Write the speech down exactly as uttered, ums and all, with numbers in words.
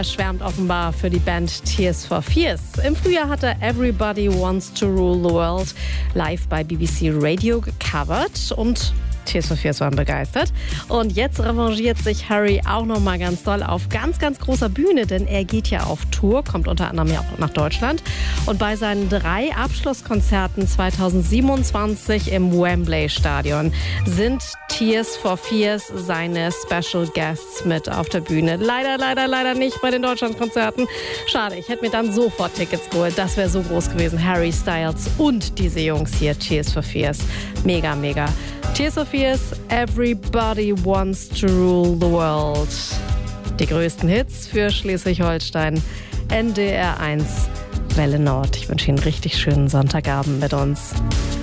schwärmt offenbar für die Band Tears for Fears. Im Frühjahr hat er Everybody Wants to Rule the World live bei B B C Radio gecovert und Tears for Fears waren begeistert. Und jetzt revanchiert sich Harry auch noch mal ganz doll auf ganz, ganz großer Bühne, denn er geht ja auf Tour, kommt unter anderem ja auch nach Deutschland. Und bei seinen drei Abschlusskonzerten zweitausendsiebenundzwanzig im Wembley Stadion sind Tears for Fears seine Special Guests mit auf der Bühne. Leider, leider, leider nicht bei den Deutschlandkonzerten. Schade, ich hätte mir dann sofort Tickets geholt. Das wäre so groß gewesen. Harry Styles und diese Jungs hier, Tears for Fears. Mega, mega. Tears for Fears, Everybody Wants to Rule the World. Die größten Hits für Schleswig-Holstein. N D R eins, Welle Nord. Ich wünsche Ihnen einen richtig schönen Sonntagabend mit uns.